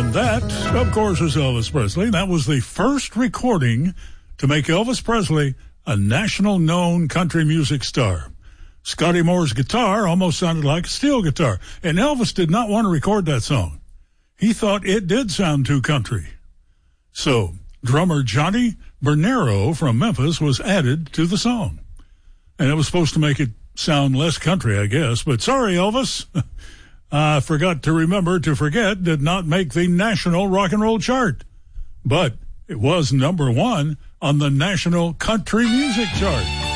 And that, of course, is Elvis Presley. That was the first recording to make Elvis Presley a national known country music star. Scotty Moore's guitar almost sounded like a steel guitar, and Elvis did not want to record that song. He thought it did sound too country. So, drummer Johnny Bernero from Memphis was added to the song. And it was supposed to make it sound less country, I guess. But sorry, Elvis. I forgot to remember to forget did not make the national rock and roll chart. But it was number one on the national country music chart.